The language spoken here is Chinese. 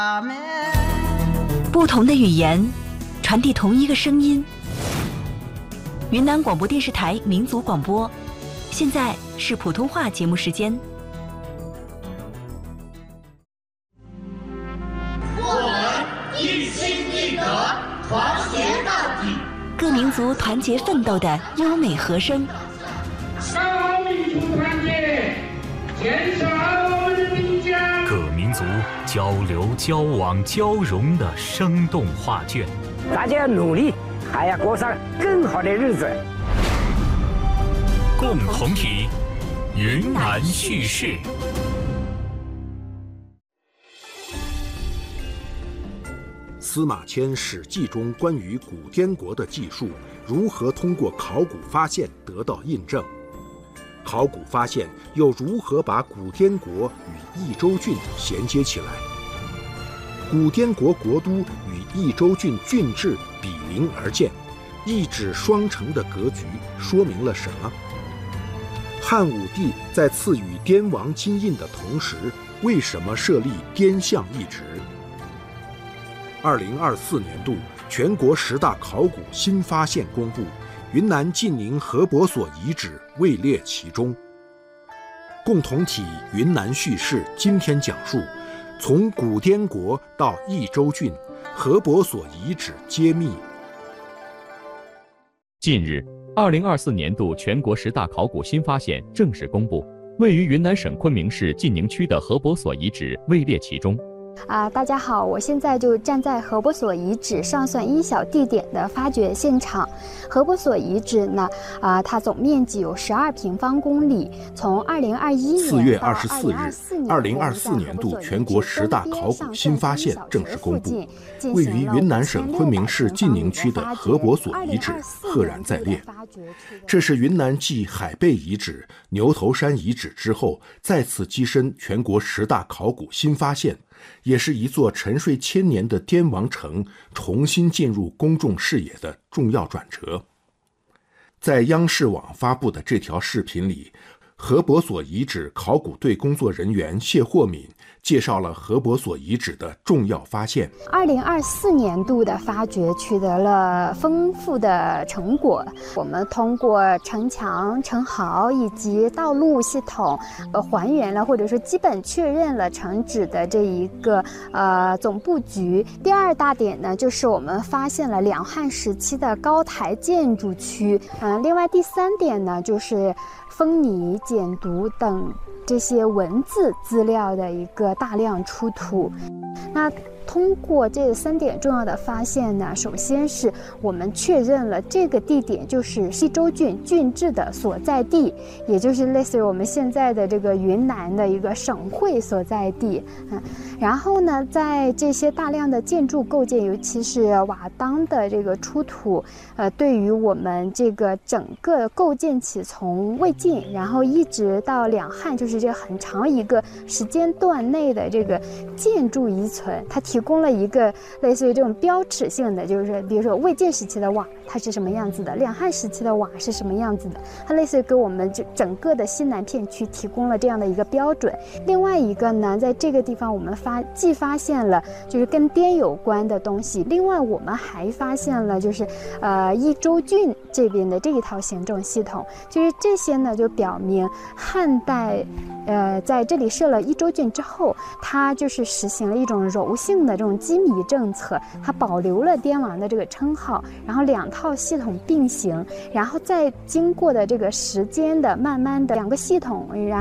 不同的语言传递同一个声音。云南广播电视台民族广播，现在是普通话节目时间。 我们一心一德，团结到底。 各民族团结奋斗的优美和声。 大民族团结，建设我们的民家。 各民族交流、交往、交融的生动画卷。 大家要努力，还要过上更好的日子。 共同体，云南叙事。 司马迁《史记》中关于古滇国的记述，如何通过考古发现得到印证？考古发现又如何把古滇国与益州郡衔接起来？古滇国国都与益州郡郡治比邻而建，一指双城的格局说明了什么？汉武帝在赐予滇王金印的同时，为什么设立滇相一职？2024年度全国10大考古新发现公布，云南晋宁河伯所遗址位列其中。共同体云南叙事今天讲述，从古滇国到益州郡，河伯所遗址揭秘。 近日，2024年度全国10大考古新发现正式公布，位于云南省昆明市晋宁区的河伯所遗址位列其中。 大家好，我现在就站在河伯所遗址上算一小地点的发掘现场。河伯所遗址呢，它总面积有12平方公里。从2021年 4月24日，2024年度全国10大考古新发现正式公布，位于云南省昆明市晋宁区的河伯所遗址赫然在列。这是云南继海贝遗址、牛头山遗址之后，再次跻身全国10大考古新发现。也是一座沉睡千年的滇王城重新进入公众视野的重要转折。在央视网发布的这条视频里，河伯所遗址考古队工作人员谢霍敏介绍了河伯所遗址的重要发现。 2024年度的发掘取得了丰富的成果，我们通过城墙、城壕以及道路系统，还原了或者说基本确认了城址的这一个总布局。第二大点呢，就是我们发现了两汉时期的高台建筑区。另外第三点呢，就是封泥、简牍等这些文字资料的一个大量出土。那通过这3点重要的发现呢，首先是我们确认了这个地点就是益州郡郡治的所在地，也就是类似于我们现在的这个云南的一个省会所在地。然后呢，在这些大量的建筑构件，尤其是瓦当的这个出土，对于我们这个整个构建起从魏晋，然后一直到两汉，就是这很长一个时间段内的这个建筑遗存，它提供了一个类似于这种标尺性的，就是比如说魏晋时期的瓦它是什么样子的，两汉时期的瓦是什么样子的，它类似于给我们整个的西南片区提供了这样的一个标准。另外一个呢，在这个地方我们既发现了就是跟滇有关的东西，另外我们还发现了就是益州郡这边的这一套行政系统，就是这些呢就表明汉代在这里设了益州郡之后，它就是实行了一种柔性的这种羁縻政策，它保留了滇王的这个称号，然后两套系统并行，然后在经过的这个时间的慢慢的两个系统，然后